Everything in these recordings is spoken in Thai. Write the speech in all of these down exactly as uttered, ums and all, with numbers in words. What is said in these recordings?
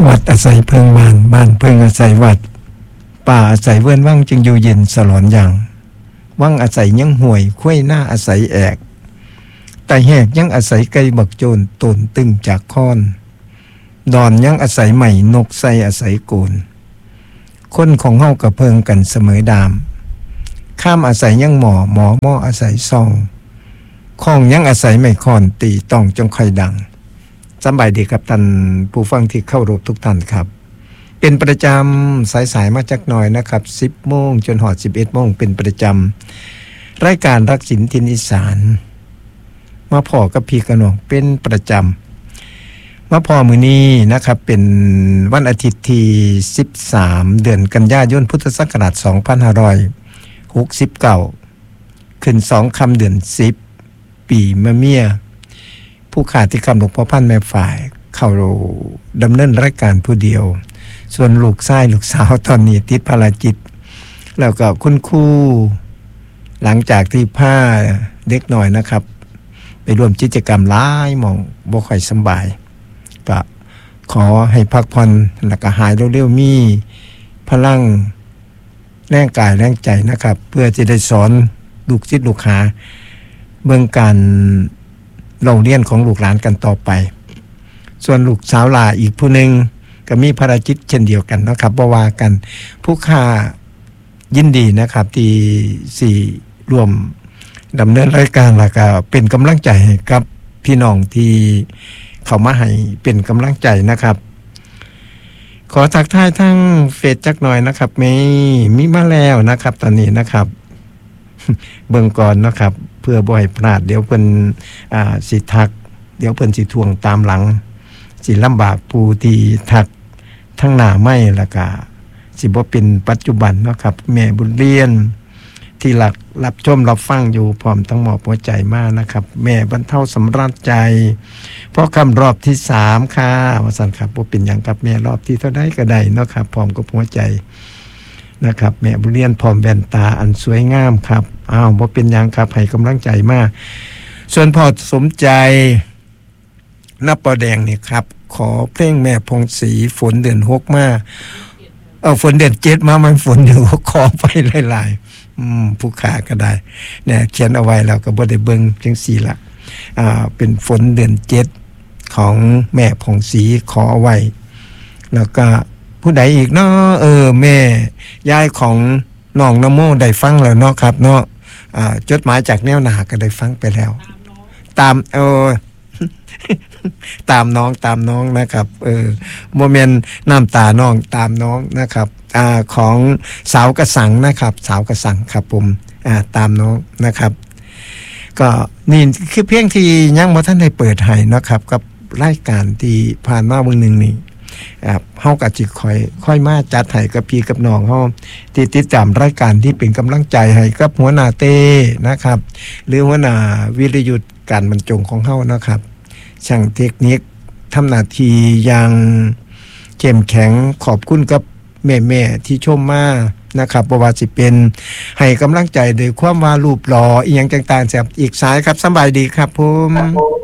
วัดอาศัยเพิงบ้านบ้านเพิงอาศัยวัดป่าอาศัยเวิ้นว่างจึงอยู่เย็นสลอนอย่างว่างอาศัยยังห่วยคุ้ยหน้าอาศัยแอกแต่แหกยังอาศัยไก่บักโจรตนตึงจากค้อนดอนยังอาศัยใหม่นกใส่อาศัยโกนคนของเฮากระเพิงกันเสมอดามข้ามอาศัยยังหมอหมอหม้ออาศัยซองข้องยังอาศัยไม่ค่อนตีต้องจงค่อยดังสบายดีครับท่านผู้ฟังที่เข้ารบทุกท่านครับเป็นประจำสายๆมาจักหน่อยนะครับสิบโมงจนหอดสิบเอ็ดโมงเป็นประจำรายการรักศิลป์ทินอีสานมาพ่อกับพี่กระหน่องเป็นประจำมาพ่อมื้อนี้นะครับเป็นวันอาทิตย์ที่สิบสามเดือนกันยายนพุทธศักราชสองพันห้าร้อยหกสิบเก้าขึ้นสองค่ำเดือนสิบปีมะเมียผู้ขาที่คำหลวงพ่อพันแม่ฝ่ายเข้าดำเนินรายการผู้เดียวส่วนลูกชายลูกสาวตอนนี้ติดภารกิจแล้วก็คุณครูหลังจากที่พาเด็กหน่อยนะครับไปร่วมกิจกรรมหลายหม่องบ่ค่อยสบายก็ขอให้พักผ่อนแล้วก็หายเร็วๆมีพลังแรงกายแรงใจนะครับเพื่อจะได้สอนลูกศิษย์ลูกหาเบื้องการโรงเรียนของลูกหลานกันต่อไปส่วนลูกสาวหลาอีกผู้หนึ่งก็มีภารกิจเช่นเดียวกันนะครับบ่ว่ากันผู้ค้ายินดีนะครับที่สี่รวมดำเนินรายการแล้วก็เป็นกำลังใจให้กับพี่น้องที่เข้ามาให้เป็นกำลังใจนะครับขอทักทายทั้งเฟซจักหน่อยนะครับมีมีมาแล้วนะครับตอนนี้นะครับเบิ่งก่อนนะครับเพื่อบ่ให้พลาดเดี๋ยวเพิ่นอ่าสิทักเดี๋ยวเพิ่นสิทวงตามหลังสิลำบากผู้ที่ทักทั้งหน้าไม่แล้วก็สิบ่เป็นปัจจุบันเนาะครับแม่บุญเรียนที่หลักรับชมรับฟังอยู่พร้อมทั้งหมอบหัวใจมากนะครับแม่บรรเทาสำราญใจเพราะคำรอบที่สามค่ะว่าซั่นครับบ่เป็นหยังครับแม่รอบที่เท่าใดก็ได้เนาะครับพร้อมกับหัวใจนะครับแม่บุญเรียนพร้อมแว่นตาอันสวยงามครับอ้าวบ่เป็นหยังครับให้กำลังใจมากส่วนพ่อสมใจนับปอแดงนี่ครับขอเพลงแม่พงศรีฝนเดือนหกมาเออฝนเดือนเจ็ดมามันฝนอยู่ขอไปหลายๆอืมผู้ขาก็ได้เนี่ยเขียนเอาไว้แล้วก็บ่ได้เบิ่งจังซี่ล่ะอ่าเป็นฝนเดือนเจ็ดของแม่พงศรีขอเอาไว้แล้วก็ผู้ใดอีกเนาะเออแม่ยายของน้องนโมได้ฟังแล้วเนาะครับเนาะอ่าจดหมายจากแนวหน้าก็ได้ฟังไปแล้วตามเออตามน้องตามน้องนะครับเออโมเมนต์น้ำตาน้องตามน้องนะครับอ่าของสาวกระสังนะครับสาวกระสังครับผมอ่าตามน้องนะครับก็นี่คือเพียงที่ยังบ่ทันได้เปิดให้นะครับกับรายการที่ผ่านมาเบิ่งนึงนี่ครับเฮาก็สิค่อยค่อยมาจัดให้กับพี่กับน้องเฮาที่ติดตามรายการที่เป็นกำลังใจให้กับหัวหน้าเต้นะครับหรือหัวหน้าวิรยุทธการบรรจงของเฮานะครับช่างเทคนิคทำหน้าที่อย่างเข้มแข็งขอบคุณกับแม่ๆที่ชมมานะครับบ่ว่าสิเป็นให้กำลังใจโดยความว่ารูปหล่ออีหยังต่างๆแซ่บอีกสายครับสบายดีครับผม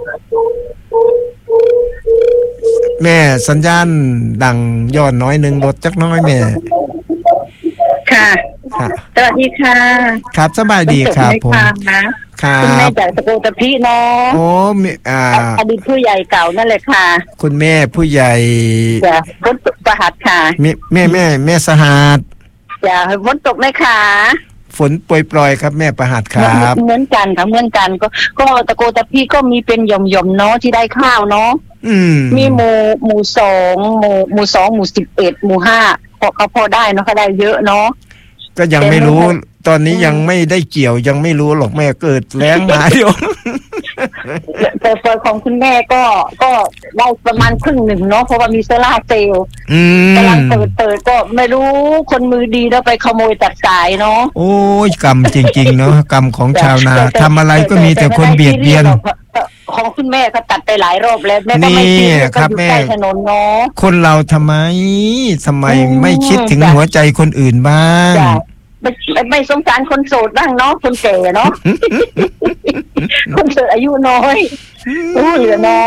แม่สัญญาณดังย้อนน้อยนึงลดจักน้อยแม่ค่ะสวัสดีค่ะครับสบายดีครับผมครับคุณแม่จากตะโกตะพี่เนาะโอ้อ่าอดีตผู้ใหญ่เก่านั่นแหละค่ะคุณแม่ผู้ใหญ่จ้ะฝนตกประหัดค่ะแม่แม่แม่แม่สหัสจ้ะฝนตกไหมคะฝนปล่อยๆครับแม่ประหัดครับเหมือนกันค่ะเหมือนกันก็ก็ตะโกตะพี่ก็มีเป็นหย่อมๆเนาะที่ได้ข้าวเนาะมีหมู่หมู่สองหมู่หมู่สองหมู่สิบเอ็ดหมู่ห้าพอเขาพอได้เนาะเขาได้เยอะเนาะก็ยังไม่รู้ตอนนี้ยังไม่ได้เกี่ยวยังไม่รู้หรอกแม่เกิดแล้งมาเดี๋ยวแต่เปิดของคุณแม่ก็ก็ได้ประมาณครึ่งหนึ่งเนาะเพราะว่ามีโซล่าเซลล์กำลังเปิดเปิดก็ไม่รู้คนมือดีแล้วไปขโมยตัดสายเนาะโอ้ยกรรมจริงๆเนาะกรรมของชาวนาทำอะไรก็มีแต่คนเบียดเบียนของคุณแม่ก็ตัดไปหลายรอบแล้วแม่ก็ไม่คิดก็อยู่ใกล้ถนนเนาะคนเราทำไมทำไมไม่คิดถึงหัวใจคนอื่นบ้างไม่ไม่สงสารคนโสดบ้างเนาะคนแก่เนาะคนโสดอายุน้อยอู้เหลือน้อย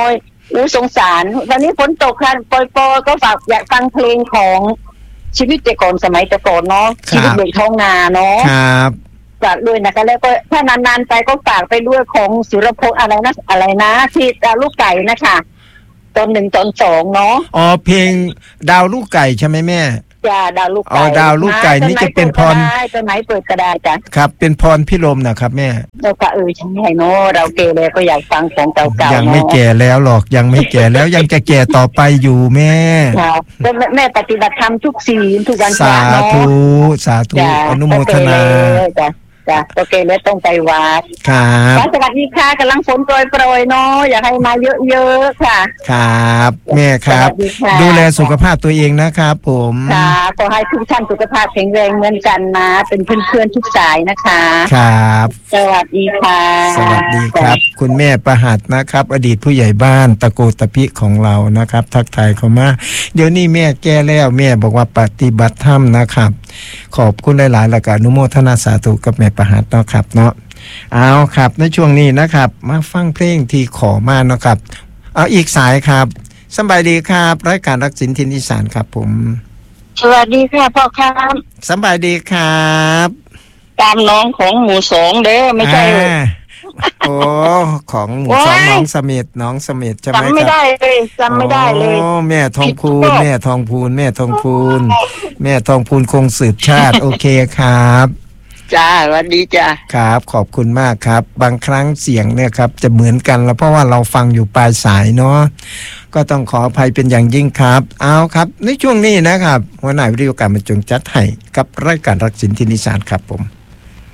อู้สงสารวันนี้ฝนตกค่ะปอยๆก็ฝากอยากฟังเพลงของชีวิตแต่ก่อนสมัยแต่ก่อนเนาะชีวิตเด็กท้องนาเนาะครับฝากด้วยนะคะแล้วก็ถ้านานๆไปก็ฝากไปด้วยของสุรพลอะไรนะอะไรนะที่ดาวลูกไก่นะคะตอนหนึ่งตอนสองเนาะอ๋อเพลงดาวลูกไก่ใช่ไหมแม่จ้าดาวลูกไก่อ๋อดาวลูกไก่นี่จะเป็นพรจะไหนเปิดก็ได้จ้ะครับเป็นพรพิรมนะครับแม่เราก็เออใช่เนาะเราแก่แล้วก็อยากฟังของเก่าๆยังไม่แก่แล้วหรอกยังไม่แก่แล้วยังจะแก่ต่อไปอยู่แม่ครับแม่ปฏิบัติธรรมทุกศีลทุกวันพระเนาะสาธุสาธุอนุโมทนาจ้ะจ้ะโอเคแล้วต้องไปวัดครับสวัสดีค่ะกำลังฝนโปรยๆเนาะอยากให้มาเยอะๆค่ะครับแม่ครับดูแลสุขภาพตัวเองนะครับผมค่ะขอให้ทุกท่านสุขภาพแข็งแรงเหมือนกันนะเป็นเพื่อนๆทุกสายนะคะครับสวัสดีค่ะสวัสดีครับคุณแม่ประหัตนะครับอดีตผู้ใหญ่บ้านตะโกตะพิของเรานะครับทักทายเข้ามาเดี๋ยวนี้แม่แก่แล้วแม่บอกว่าปฏิบัติธรรมนะครับขอบคุณหลายๆแล้วก็อนุโมทนาสาธุกับแม่ประหัตเนาะครับเนาะเอาครับในช่วงนี้นะครับมาฟังเพลงที่ขอมาเนาะครับเอาอีกสายครับสบายดีครับรายการรักสินทินอีสานครับผมสวัสดีค่ะพ่อครับสบายดีครับตามน้องของหมู่สองเด้อไม่ใช่โอ้ของหมู่สองน้องเสม็ดน้องเสม็ดใช่ไหมครับจำไม่ได้เลยจำไม่ได้เลยโอ้แม่ทองพูนแม่ทองพูนแม่ทองพูนแม่ทองพูนคงสืบชาติโอเคครับจ้าสวัสดีจ้าครับขอบคุณมากครับบางครั้งเสียงเนี่ยครับจะเหมือนกันแล้วเพราะว่าเราฟังอยู่ปลายสายเนาะก็ต้องขออภัยเป็นอย่างยิ่งครับเอาครับในช่วงนี้นะครับหัวหน้าวิทยุการบรรจงจัดให้กับรายการรักสินทินอีสานครับผม